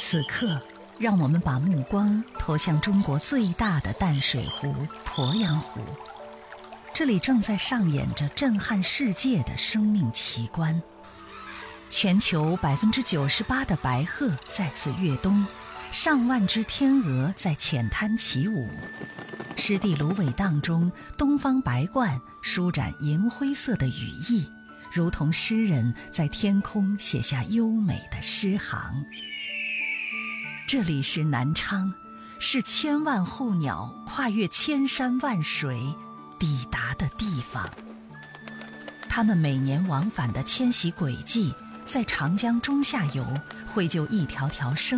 此刻，让我们把目光投向中国最大的淡水湖鄱阳湖。这里正在上演着震撼世界的生命奇观。全球98%的白鹤在此跃冬，上万只天鹅在浅滩起舞。湿地芦苇荡中，东方白鹳舒展银灰色的羽翼，如同诗人在天空写下优美的诗行。这里是南昌，是千万候鸟跨越千山万水抵达的地方。它们每年往返的迁徙轨迹，在长江中下游绘就一条条生